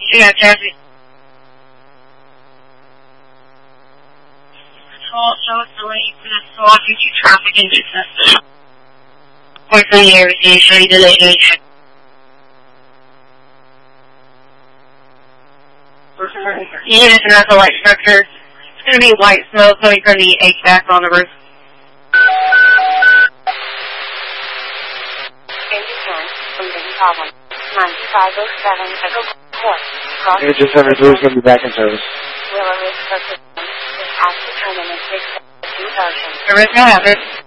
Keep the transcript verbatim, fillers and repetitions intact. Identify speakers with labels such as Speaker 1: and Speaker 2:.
Speaker 1: Yeah, Jesse. Control shows delayed for the slow due to traffic and business. Point from the area, showing delayed. Even if it's a light structure, it's going to be white smoke coming from the H V A C on the roof.
Speaker 2: Problem. ninety-five oh seven Echo Court.
Speaker 3: Agent seventy-three is going to be back in service.
Speaker 2: Willow Ridge Park is at the terminus six two thousand.
Speaker 1: Service, no hazard.